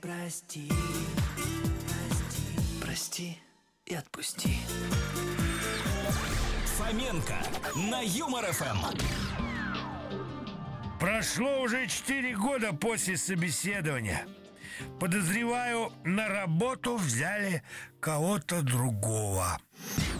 Прости, прости и отпусти. Фоменко на Юмор ФМ. Прошло уже 4 года после собеседования. Подозреваю, на работу взяли кого-то другого.